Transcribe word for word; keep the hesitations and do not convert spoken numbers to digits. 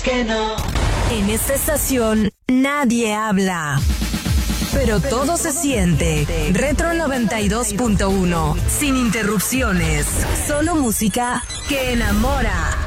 que no. En esta estación nadie habla, pero todo se siente. Retro noventa y dos punto uno, sin interrupciones, solo música que enamora.